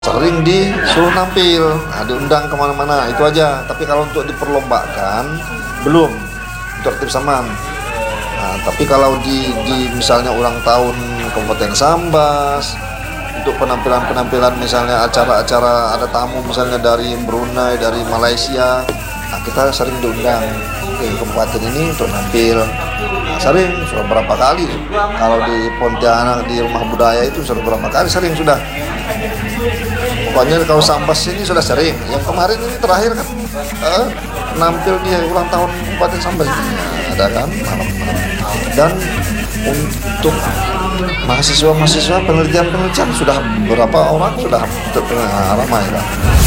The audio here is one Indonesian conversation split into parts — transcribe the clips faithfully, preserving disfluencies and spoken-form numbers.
Sering disuruh nampil, nah, diundang kemana-mana, itu aja. Tapi kalau untuk diperlombakan, belum untuk Ratip Saman. Nah, tapi kalau di, di misalnya ulang tahun Kabupaten Sambas, untuk penampilan-penampilan misalnya acara-acara ada tamu misalnya dari Brunei, dari Malaysia, nah kita sering diundang ke kabupaten ini untuk nampil. Nah, sering, sudah berapa kali. Kalau di Pontianak, di Rumah Budaya itu sudah berapa kali, sering sudah. Pokoknya kalau Sambas ini sudah sering. Yang kemarin ini terakhir kan eh, nampil di ulang tahun Kabupaten Sambas ini ada kan malam-malam. Dan untuk mahasiswa-mahasiswa penelitian-penelitian sudah berapa orang sudah ramai lah.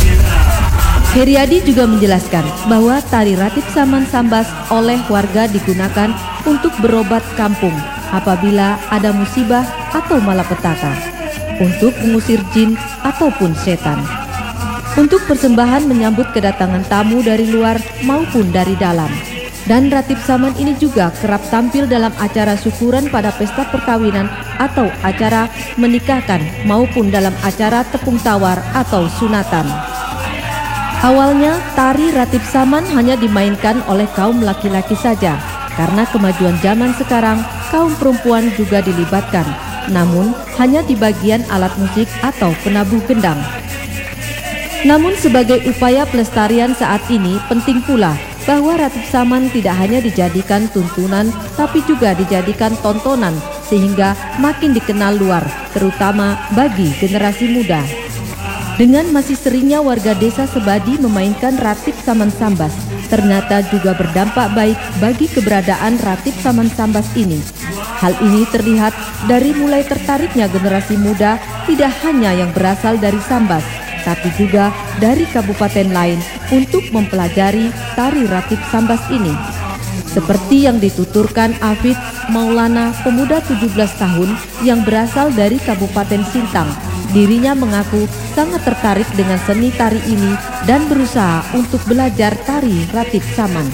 Heriadi juga menjelaskan bahwa tari Ratip Saman Sambas oleh warga digunakan untuk berobat kampung apabila ada musibah atau malapetaka, untuk mengusir jin ataupun setan, untuk persembahan menyambut kedatangan tamu dari luar maupun dari dalam. Dan Ratip Saman ini juga kerap tampil dalam acara syukuran pada pesta perkawinan atau acara menikahkan maupun dalam acara tepung tawar atau sunatan. Awalnya tari Ratip Saman hanya dimainkan oleh kaum laki-laki saja. Karena kemajuan zaman sekarang, kaum perempuan juga dilibatkan, namun hanya di bagian alat musik atau penabuh gendang. Namun sebagai upaya pelestarian saat ini penting pula bahwa Ratip Saman tidak hanya dijadikan tuntunan tapi juga dijadikan tontonan sehingga makin dikenal luar, terutama bagi generasi muda. Dengan masih seringnya warga desa Sebadi memainkan Ratip Saman Sambas, ternyata juga berdampak baik bagi keberadaan Ratip Saman Sambas ini. Hal ini terlihat dari mulai tertariknya generasi muda tidak hanya yang berasal dari Sambas, tapi juga dari kabupaten lain untuk mempelajari tari Ratip Sambas ini. Seperti yang dituturkan Afid Maulana, pemuda tujuh belas tahun yang berasal dari Kabupaten Sintang. Dirinya mengaku sangat tertarik dengan seni tari ini dan berusaha untuk belajar tari Ratip Saman.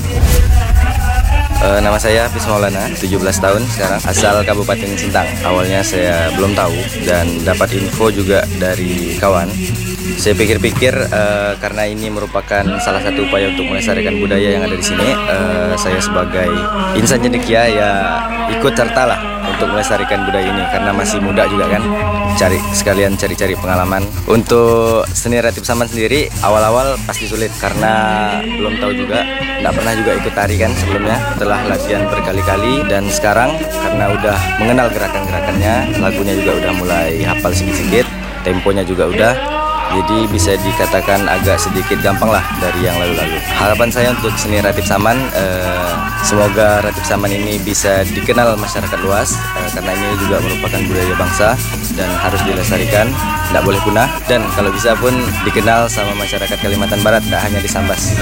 Uh, nama saya Hafiz Maulana, tujuh belas tahun sekarang, asal Kabupaten Sintang. Awalnya saya belum tahu dan dapat info juga dari kawan. Saya pikir-pikir uh, karena ini merupakan salah satu upaya untuk melestarikan budaya yang ada di sini, uh, saya sebagai insan cendekia ya ikut serta lah untuk melestarikan budaya ini karena masih muda juga kan, cari sekalian cari-cari pengalaman. Untuk seni Ratip Saman sendiri awal-awal pasti sulit karena belum tahu juga, nggak pernah juga ikut tari kan sebelumnya. Setelah latihan berkali-kali dan sekarang karena udah mengenal gerakan-gerakannya, lagunya juga udah mulai hafal sedikit-sedikit, temponya juga udah. Jadi bisa dikatakan agak sedikit gampang lah dari yang lalu-lalu. Harapan saya untuk seni Ratip Saman, eh, semoga Ratip Saman ini bisa dikenal masyarakat luas, eh, karena ini juga merupakan budaya bangsa dan harus dilestarikan, tidak boleh punah. Dan kalau bisa pun dikenal sama masyarakat Kalimantan Barat, tidak hanya di Sambas.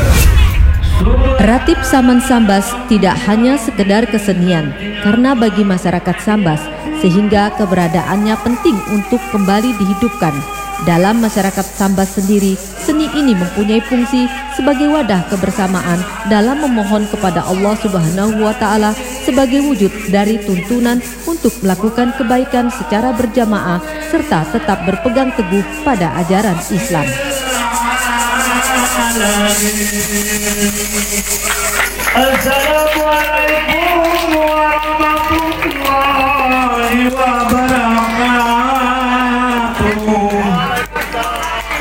Ratip Saman Sambas tidak hanya sekedar kesenian, karena bagi masyarakat Sambas, sehingga keberadaannya penting untuk kembali dihidupkan. Dalam masyarakat Sambas sendiri, seni ini mempunyai fungsi sebagai wadah kebersamaan dalam memohon kepada Allah Subhanahu wa Ta'ala sebagai wujud dari tuntunan untuk melakukan kebaikan secara berjamaah serta tetap berpegang teguh pada ajaran Islam. Assalamualaikum warahmatullahi wabarakatuh.